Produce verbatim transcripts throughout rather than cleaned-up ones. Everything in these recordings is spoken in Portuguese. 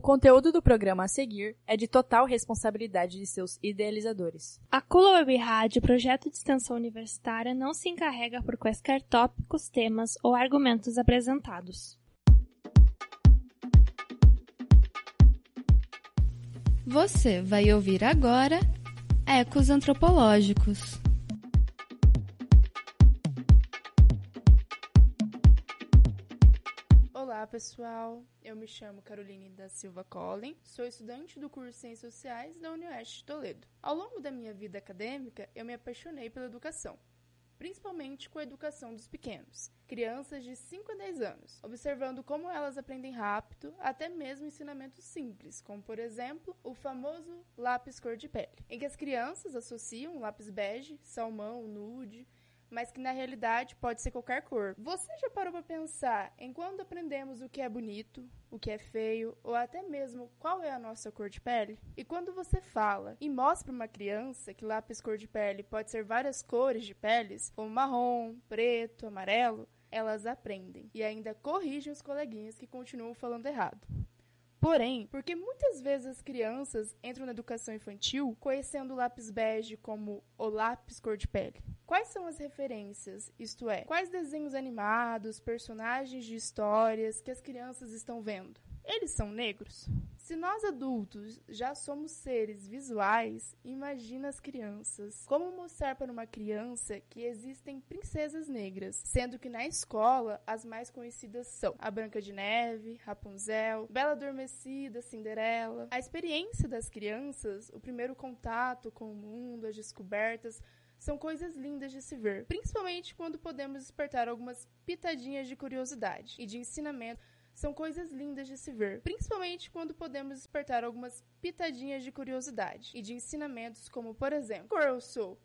conteúdo do programa a seguir é de total responsabilidade de seus idealizadores. A Cula Web Rádio, projeto de extensão universitária, não se encarrega por quaisquer tópicos, temas ou argumentos apresentados. Você vai ouvir agora Ecos Antropológicos. Olá pessoal, eu me chamo Caroline da Silva Collin, sou estudante do curso de Ciências Sociais da Unioeste de Toledo. Ao longo da minha vida acadêmica, eu me apaixonei pela educação, principalmente com a educação dos pequenos, crianças de cinco a dez anos, observando como elas aprendem rápido, até mesmo ensinamentos simples, como por exemplo, o famoso lápis cor de pele, em que as crianças associam lápis bege, salmão, nude, mas que na realidade pode ser qualquer cor. Você já parou para pensar em quando aprendemos o que é bonito, o que é feio, ou até mesmo qual é a nossa cor de pele? E quando você fala e mostra para uma criança que lápis cor de pele pode ser várias cores de peles, como marrom, preto, amarelo, elas aprendem e ainda corrigem os coleguinhas que continuam falando errado. Porém, porque muitas vezes as crianças entram na educação infantil conhecendo o lápis bege como o lápis cor de pele? Quais são as referências, isto é, quais desenhos animados, personagens de histórias que as crianças estão vendo? Eles são negros? Se nós adultos já somos seres visuais, imagina as crianças. Como mostrar para uma criança que existem princesas negras, sendo que na escola as mais conhecidas são a Branca de Neve, Rapunzel, Bela Adormecida, Cinderela. A experiência das crianças, o primeiro contato com o mundo, as descobertas, são coisas lindas de se ver, principalmente quando podemos despertar algumas pitadinhas de curiosidade e de ensinamento. São coisas lindas de se ver, principalmente quando podemos despertar algumas pitadinhas de curiosidade e de ensinamentos, como, por exemplo, cor eu sou?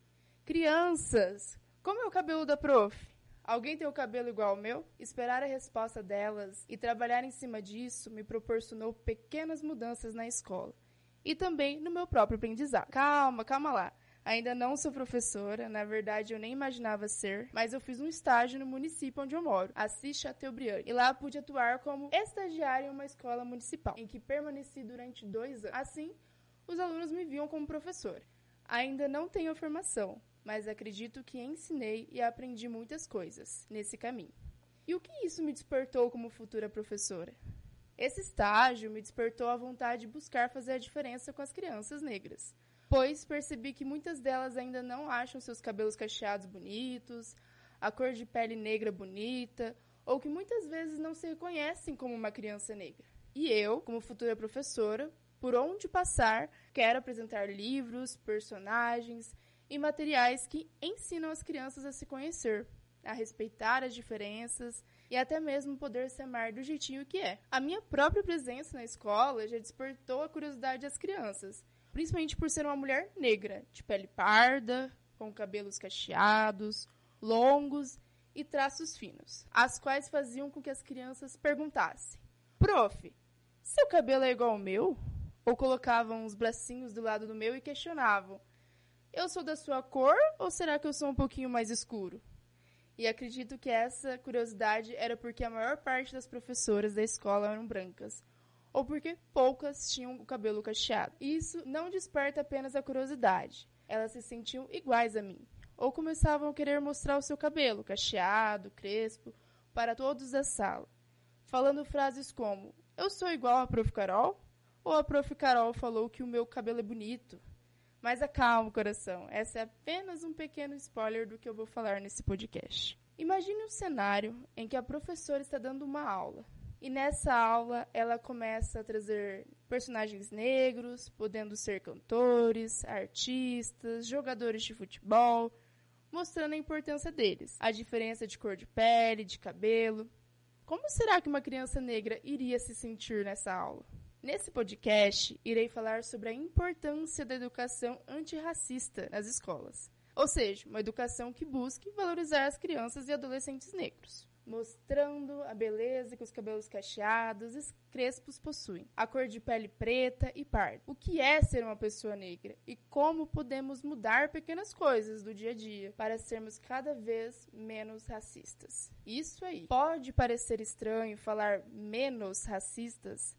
Crianças, como é o cabelo da prof? Alguém tem o cabelo igual ao meu? Esperar a resposta delas e trabalhar em cima disso me proporcionou pequenas mudanças na escola e também no meu próprio aprendizado. Calma, calma lá. Ainda não sou professora, na verdade eu nem imaginava ser, mas eu fiz um estágio no município onde eu moro, Assis Chateaubriand, e lá pude atuar como estagiária em uma escola municipal, em que permaneci durante dois anos. Assim, os alunos me viam como professora. Ainda não tenho formação, mas acredito que ensinei e aprendi muitas coisas nesse caminho. E o que isso me despertou como futura professora? Esse estágio me despertou a vontade de buscar fazer a diferença com as crianças negras, pois percebi que muitas delas ainda não acham seus cabelos cacheados bonitos, a cor de pele negra bonita, ou que muitas vezes não se reconhecem como uma criança negra. E eu, como futura professora, por onde passar, quero apresentar livros, personagens e materiais que ensinam as crianças a se conhecer, a respeitar as diferenças e até mesmo poder se amar do jeitinho que é. A minha própria presença na escola já despertou a curiosidade das crianças, principalmente por ser uma mulher negra, de pele parda, com cabelos cacheados, longos e traços finos, as quais faziam com que as crianças perguntassem: Prof, seu cabelo é igual ao meu? Ou colocavam os bracinhos do lado do meu e questionavam: eu sou da sua cor ou será que eu sou um pouquinho mais escuro? E acredito que essa curiosidade era porque a maior parte das professoras da escola eram brancas, ou porque poucas tinham o cabelo cacheado. Isso não desperta apenas a curiosidade. Elas se sentiam iguais a mim, ou começavam a querer mostrar o seu cabelo cacheado, crespo, para todos da sala, falando frases como: eu sou igual a prof Carol? Ou a prof Carol falou que o meu cabelo é bonito? Mas acalma, coração, essa é apenas um pequeno spoiler do que eu vou falar nesse podcast. Imagine um cenário em que a professora está dando uma aula. E nessa aula, ela começa a trazer personagens negros, podendo ser cantores, artistas, jogadores de futebol, mostrando a importância deles, a diferença de cor de pele, de cabelo. Como será que uma criança negra iria se sentir nessa aula? Nesse podcast, irei falar sobre a importância da educação antirracista nas escolas, ou seja, uma educação que busque valorizar as crianças e adolescentes negros, mostrando a beleza que os cabelos cacheados e crespos possuem, a cor de pele preta e parda, o que é ser uma pessoa negra e como podemos mudar pequenas coisas do dia a dia para sermos cada vez menos racistas. Isso aí. Pode parecer estranho falar menos racistas,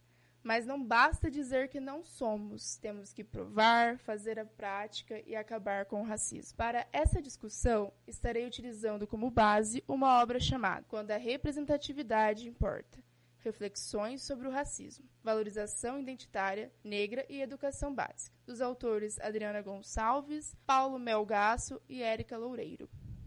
Mas não basta dizer que não somos. Temos que provar, fazer a prática e acabar com o racismo. Para essa discussão, estarei utilizando como base uma obra chamada Quando a Representatividade Importa. Reflexões sobre o racismo, valorização identitária, negra e educação básica, dos autores Adriana Gonçalves, Paulo Melgaço e Érica Loureiro.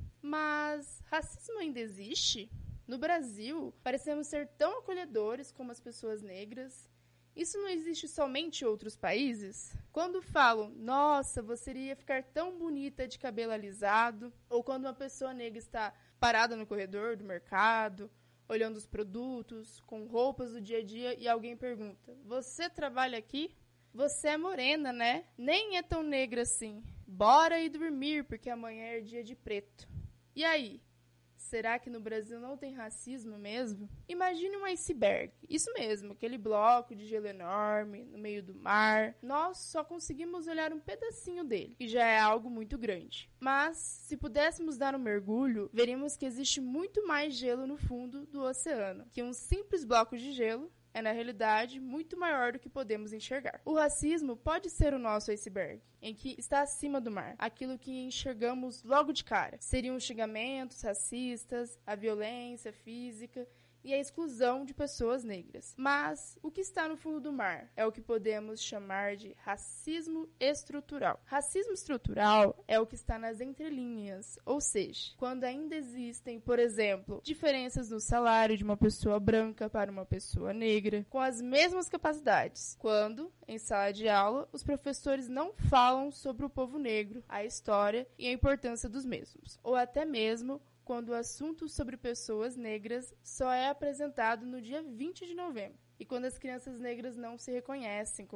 Mas racismo ainda existe? No Brasil, parecemos ser tão acolhedores como as pessoas negras. Isso não existe somente em outros países? Quando falam, nossa, você iria ficar tão bonita de cabelo alisado, ou quando uma pessoa negra está parada no corredor do mercado, olhando os produtos, com roupas do dia a dia, e alguém pergunta, você trabalha aqui? Você é morena, né? Nem é tão negra assim. Bora ir dormir, porque amanhã é dia de preto. E aí? Será que no Brasil não tem racismo mesmo? Imagine um iceberg. Isso mesmo, aquele bloco de gelo enorme no meio do mar. Nós só conseguimos olhar um pedacinho dele, que já é algo muito grande. Mas, se pudéssemos dar um mergulho, veríamos que existe muito mais gelo no fundo do oceano, que um simples bloco de gelo é, na realidade, muito maior do que podemos enxergar. O racismo pode ser o nosso iceberg, em que está acima do mar, aquilo que enxergamos logo de cara. Seriam os xingamentos racistas, a violência física e a exclusão de pessoas negras. Mas o que está no fundo do mar é o que podemos chamar de racismo estrutural. Racismo estrutural é o que está nas entrelinhas, ou seja, quando ainda existem, por exemplo, diferenças no salário de uma pessoa branca para uma pessoa negra, com as mesmas capacidades. Quando, em sala de aula, os professores não falam sobre o povo negro, a história e a importância dos mesmos. Ou até mesmo quando o assunto sobre pessoas negras só é apresentado no dia vinte de novembro, e quando as crianças negras não se reconhecem como